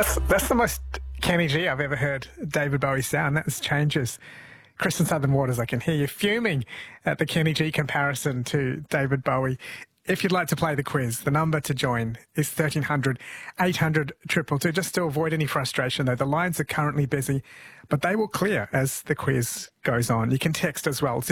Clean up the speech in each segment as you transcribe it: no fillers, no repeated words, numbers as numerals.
That's the most Kenny G I've ever heard David Bowie sound. That changes. Chris in Southern Waters, I can hear you fuming at the Kenny G comparison to David Bowie. If you'd like to play the quiz, the number to join is 1300 800 222. Just to avoid any frustration, though, the lines are currently busy, but they will clear as the quiz goes on. You can text as well,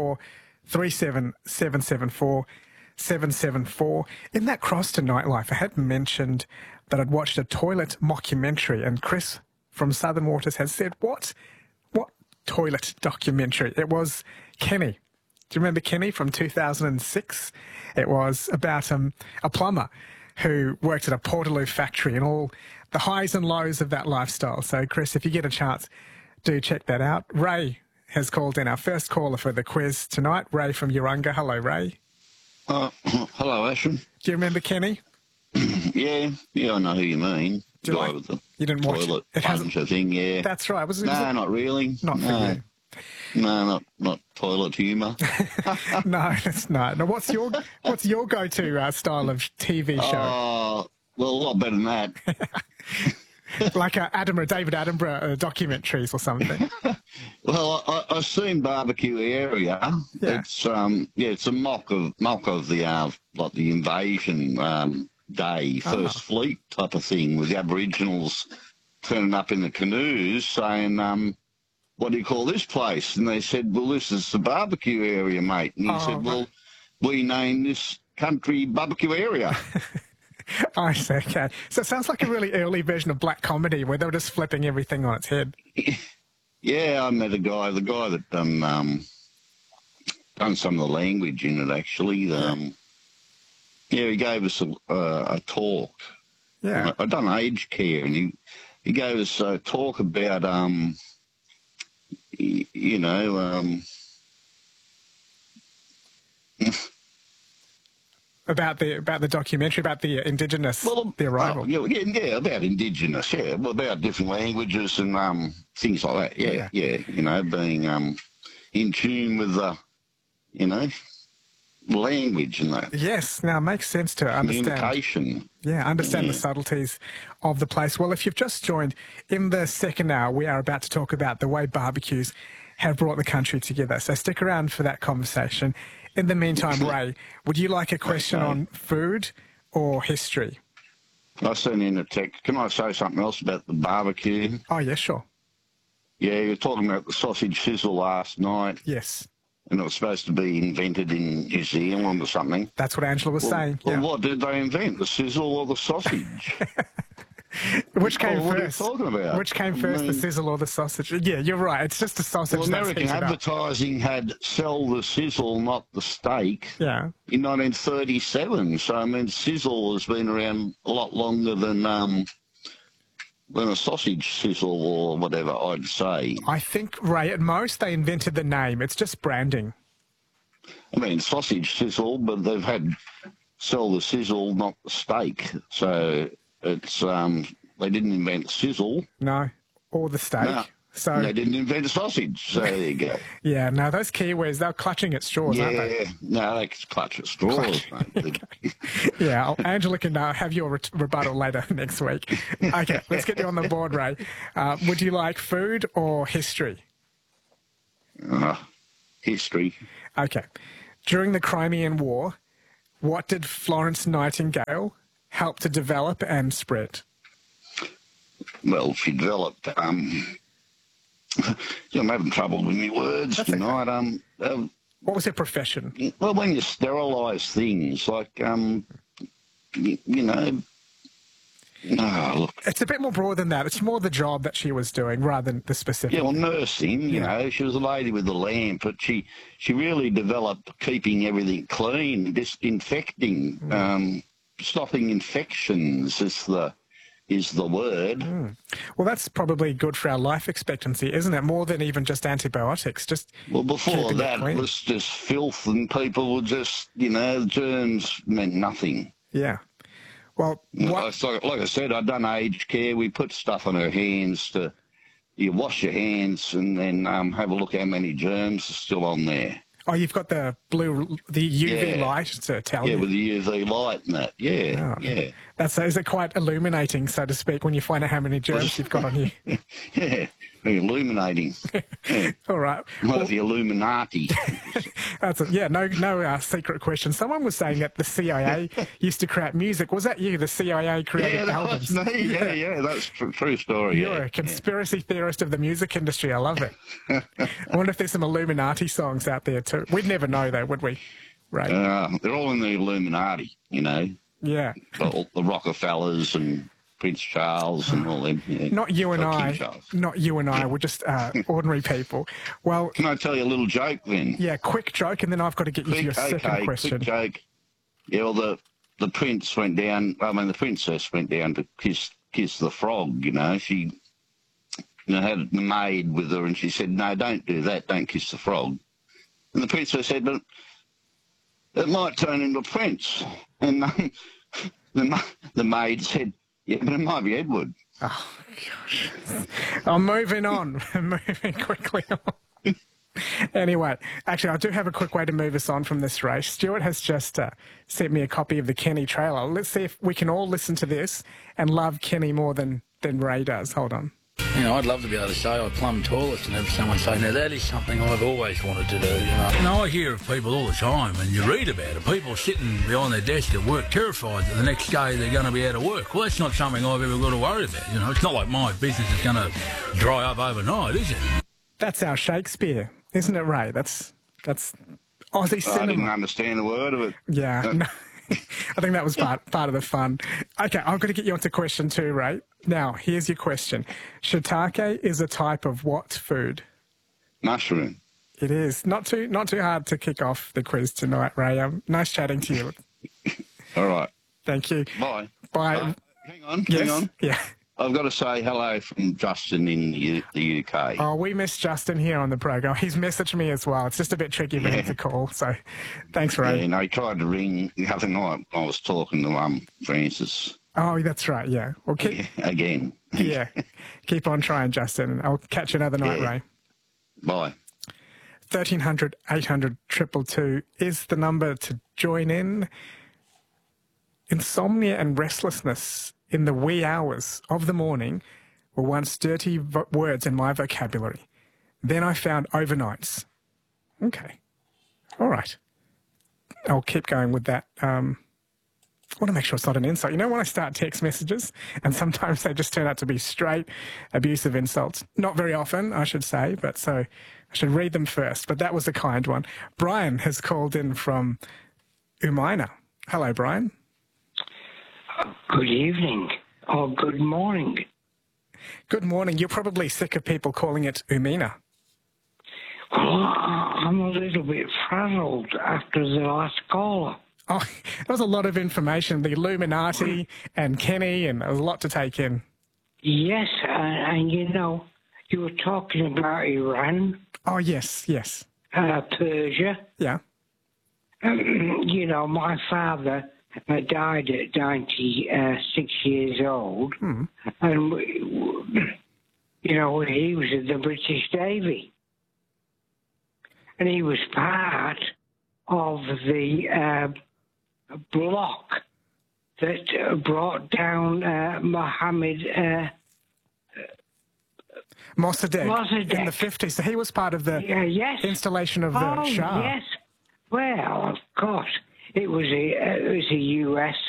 0437 774 774. In that cross to nightlife, I had mentioned that I'd watched a toilet mockumentary, and Chris from Southern Waters has said, what toilet documentary? It was Kenny. Do you remember Kenny from 2006? It was about a plumber who worked at a Portaloo factory and all the highs and lows of that lifestyle. So, Chris, if you get a chance, do check that out. Ray has called in, our first caller for the quiz tonight. Ray from Urunga. Hello, Ray. Hello, Ashton. Do you remember Kenny? Yeah, I know who you mean. Do you Guy like, with the you didn't watch toilet it? plunger thing, yeah. That's right. No, not really. Not for you. No, not toilet humour. No, it's not. Now, what's your go-to style of TV show? Well, a lot better than that. Like David Attenborough documentaries or something. Well, I've seen Barbecue Area. Yeah. It's a mock of the like the invasion day, First Fleet type of thing, with the Aboriginals turning up in the canoes saying, what do you call this place? And they said, well, this is the barbecue area, mate. And he said, well, we named this country Barbecue Area. I see, okay. So it sounds like a really early version of black comedy where they were just flipping everything on its head. Yeah, I met the guy that done some of the language in it, actually. He gave us a talk. Yeah. I done aged care, and he gave us a talk about, About the documentary, about the Indigenous, the arrival. About Indigenous, about different languages and things like that. Yeah. Being in tune with the, language and that. Yes, now it makes sense to understand. Communication. Yeah, understand the subtleties of the place. Well, if you've just joined, in the second hour, we are about to talk about the way barbecues have brought the country together. So stick around for that conversation. In the meantime, Ray, would you like a question on food or history? I sent in a text. Can I say something else about the barbecue? Oh, yeah, sure. Yeah, you were talking about the sausage sizzle last night. Yes. And it was supposed to be invented in New Zealand or something. That's what Angela was saying. Well, what did they invent, the sizzle or the sausage? Which came first? What are you talking about? Which came first, the sizzle or the sausage? Yeah, you're right. It's just the sausage. Well, American advertising had sell the sizzle, not the steak. Yeah. In 1937. So, I mean, sizzle has been around a lot longer than a sausage sizzle or whatever, I'd say. I think, Ray, at most they invented the name. It's just branding. I mean, sausage sizzle, but they've had sell the sizzle, not the steak. So it's they didn't invent sizzle. No, or the steak. No. So they didn't invent a sausage. So there you go. Yeah, no, those Kiwis, they're clutching at straws, aren't they? Yeah, no, they clutch at straws, mate. Yeah, Angela can have your rebuttal later next week. Okay, let's get you on the board, Ray. Would you like food or history? History. Okay. During the Crimean War, what did Florence Nightingale help to develop and spread? Well, she developed... I'm having trouble with my words tonight. What was her profession? Well, when you sterilise things, like, look. It's a bit more broad than that. It's more the job that she was doing rather than the specific. Yeah, well, nursing, you know, she was a lady with the lamp, but she really developed keeping everything clean, disinfecting, stopping infections is the word. Well, that's probably good for our life expectancy, isn't it? More than even just antibiotics. Well, before that, it was just filth, and people were just, germs meant nothing. Yeah. Well, like I said, I've done aged care. We put stuff on her hands you wash your hands and then have a look how many germs are still on there. Oh, you've got the UV light to tell you. Yeah, with the UV light and that. Yeah, yeah. Is it quite illuminating, so to speak, when you find out how many germs you've got on you? Yeah, illuminating. Yeah. All right. Like the Illuminati. No secret question. Someone was saying that the CIA used to create music. Was that you? The CIA created albums? Yeah, that was me. Yeah, that's a true story. You're a conspiracy theorist of the music industry. I love it. I wonder if there's some Illuminati songs out there too. We'd never know though, would we? Right. They're all in the Illuminati, you know. Yeah. All the Rockefellers and Prince Charles and all them. Yeah. Not you and I. Charles. Not you and I. We're just ordinary people. Well, can I tell you a little joke then? Yeah, quick joke, and then I've got to get you to your second question. Quick joke. Yeah, well, the prince went down. I mean, the princess went down to kiss the frog. You know, she had the maid with her, and she said, "No, don't do that. Don't kiss the frog." And the princess said, "But it might turn into a prince." And the maid said, "Yeah, but it might be Edward." Oh, gosh. I'm moving on. Moving quickly on. Anyway, actually, I do have a quick way to move us on from this race. Stuart has just sent me a copy of the Kenny trailer. Let's see if we can all listen to this and love Kenny more than Ray does. Hold on. You know, I'd love to be able to say I plumb toilets and have someone say, now that is something I've always wanted to do, you know. And I hear of people all the time, and you read about it, people sitting behind their desk at work terrified that the next day they're going to be out of work. Well, that's not something I've ever got to worry about, you know. It's not like my business is going to dry up overnight, is it? That's our Shakespeare, isn't it, Ray? That's Aussie cinema. I didn't understand a word of it. Yeah, no. I think that was part of the fun. Okay, I've got to get you onto question 2, Ray. Now, here's your question. Shiitake is a type of what food? Mushroom. It is. Not too hard to kick off the quiz tonight, Ray. Nice chatting to you. All right. Thank you. Bye. Bye. Hang on. Yes? Hang on. Yeah. I've got to say hello from Justin in the UK. Oh, we miss Justin here on the program. He's messaged me as well. It's just a bit tricky for him to call. So thanks, Ray. Yeah, no, he tried to ring the other night. I was talking to Francis. Oh, that's right, yeah. Well, again. Yeah. Keep on trying, Justin. I'll catch you another night, Ray. Bye. 1300 800 222 is the number to join in. Insomnia and restlessness in the wee hours of the morning were once dirty words in my vocabulary. Then I found overnights. Okay. All right. I'll keep going with that. I want to make sure it's not an insult. You know when I start text messages and sometimes they just turn out to be straight abusive insults? Not very often, I should say, but so I should read them first. But that was a kind one. Brian has called in from Umina. Hello, Brian. Good evening or good morning. Good morning. You're probably sick of people calling it Umina. Well, I'm a little bit frazzled after the last caller. Oh, there was a lot of information, the Illuminati and Kenny, and there was a lot to take in. Yes, and you know, you were talking about Iran. Oh, yes. Persia. Yeah. You know, my father died at 96 years old, and, you know, he was in the British Navy. And he was part of the block that brought down Mohammed Mossadegh in the 50s. So he was part of the installation of the Shah. Yes. Well, of course. It was a U.S.